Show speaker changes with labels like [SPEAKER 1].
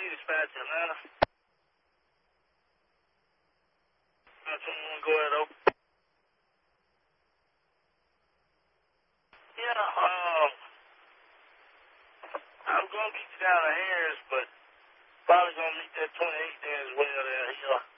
[SPEAKER 1] dispatch Atlanta. 921, go ahead, open. Yeah, I'm going to get you down to Harris, but probably going to meet that 28 there as well there.